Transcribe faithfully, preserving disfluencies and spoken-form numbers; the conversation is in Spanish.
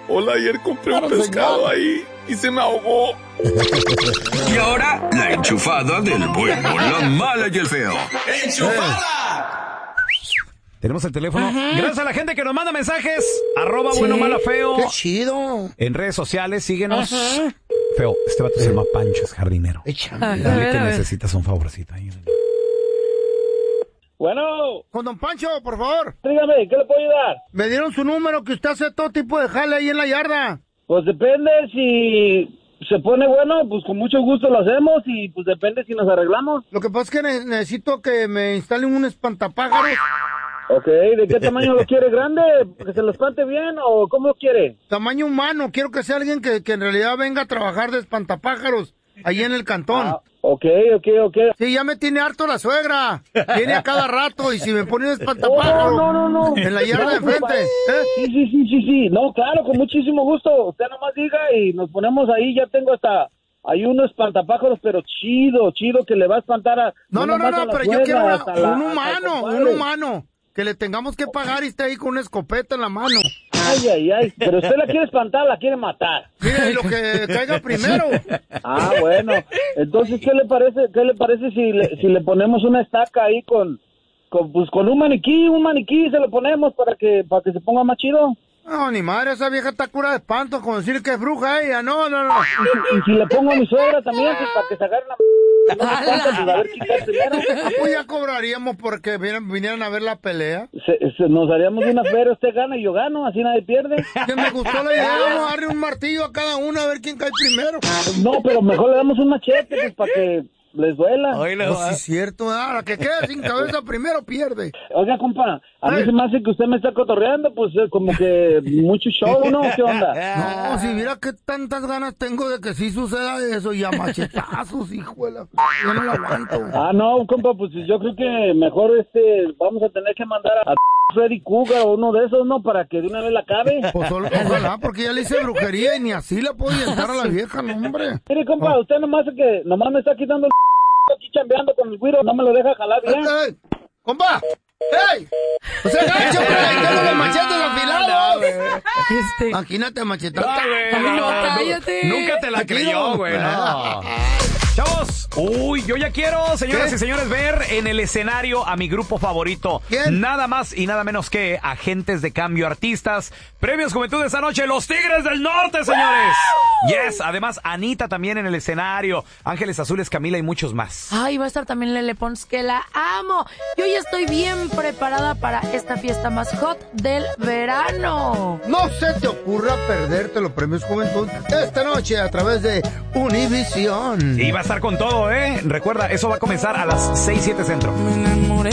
Hola, ayer compré un pescado ahí y se me ahogó. Y ahora, la enchufada del bueno, la mala y el feo. ¡Enchufada! Tenemos el teléfono. Ajá. Gracias a la gente que nos manda mensajes. Arroba bueno, mala, feo. ¡Qué chido! En redes sociales, síguenos. Ajá. Feo, este vato se llama Pancho, es jardinero. Échame. Dale A ver, que a ver. necesitas un favorcito ahí. Bueno. Con don Pancho, por favor. Dígame, ¿qué le puedo ayudar? Me dieron su número, que usted hace todo tipo de jale ahí en la yarda. Pues depende si se pone bueno, pues con mucho gusto lo hacemos y pues depende si nos arreglamos. Lo que pasa es que ne- necesito que me instalen un espantapájaros. Ok, ¿de qué tamaño lo quiere? ¿Grande? ¿Que se lo espante bien o cómo lo quiere? Tamaño humano, quiero que sea alguien que, que en realidad venga a trabajar de espantapájaros ahí en el cantón. Ah, ok, ok, ok. Sí, ya me tiene harto la suegra. Viene a cada rato y si me pone un espantapájaro Oh, no, no, no. en la yarda de No, enfrente. ¿eh? Sí, sí, sí, sí, sí. No, claro, con muchísimo gusto. Usted nomás diga y nos ponemos ahí. Ya tengo hasta... Hay unos espantapájaros, pero chido, chido, que le va a espantar a... No, no, no, nomás a no, la pero yo suegra, quiero una- hasta la- un hasta el humano, un compadre. humano. Que le tengamos que pagar y esté ahí con una escopeta en la mano. Ay, ay, ay. Pero usted la quiere espantar, la quiere matar. Mire, lo que caiga primero. Ah, bueno. Entonces, ¿qué le parece, qué le parece si le, si le ponemos una estaca ahí con, con, pues, con un maniquí, un maniquí se lo ponemos para que, para que se ponga más chido? No, ni madre, esa vieja está cura de espanto con decir que es bruja ella. No, no, no. Y, y si le pongo a mi suegra también, pues, para que se agarre la... No me espanta, pues, a ver quién cae primero. Ah, pues ya cobraríamos porque vinieran, vinieran a ver la pelea. Se, se- nos haríamos una feria, usted gana y yo gano, así nadie pierde. Que me gustó la idea, vamos a darle un martillo a cada uno a ver quién cae primero. No, pero mejor le damos un machete, pues, para que les duela. No, sí es cierto, ah, la que quede sin cabeza primero pierde. Oiga, compa, a mí se me hace que usted me está cotorreando, pues eh, como que mucho show, ¿no? ¿Qué onda? No, si mira que tantas ganas tengo de que sí suceda eso y a machetazos, hijuela. Yo no lo aguanto. Ah, no, compa, pues yo creo que mejor este, vamos a tener que mandar a Freddy Cougar o uno de esos, ¿no? Para que de una vez la acabe. Pues solo- ojalá, porque ya le hice brujería y ni así la puedo orientar a la vieja, no, hombre. Mire, compa, usted nomás es que, nomás me está quitando el aquí chambeando con el güiro, no me lo deja jalar bien. ¡Ey! ¡Compa! ¡Ey! ¡O sea, gancho, hombre! ¡Ahí tengo los machetes afilados! Este. Imagínate machetar. No, güey, no, cállate. Nunca te la creyó, güey. No. Chavos, uy, yo ya quiero, señoras ¿Qué? y señores, ver en el escenario a mi grupo favorito. ¿Quién? Nada más y nada menos que Agentes de Cambio Artistas. Premios Juventud de esta noche, los Tigres del Norte, señores. Yes, además Anita también en el escenario, Ángeles Azules, Camila y muchos más. Ay, va a estar también Lele Pons, que la amo. Yo ya estoy bien preparada para esta fiesta más hot del verano. No se te ocurra perderte los premios Juventud esta noche a través de Univisión. Y va a estar con todo, ¿eh? Recuerda, eso va a comenzar a las seis, siete centro. Me enamoré.